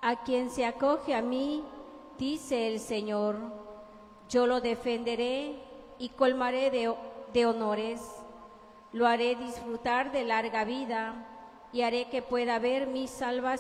A quien se acoge a mí, dice el Señor, yo lo defenderé y colmaré de honores. Lo haré disfrutar de larga vida y haré que pueda ver mi salvación.